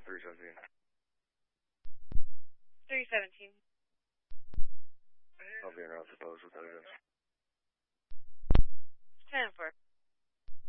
317. 317. I'll be en route to post with evidence.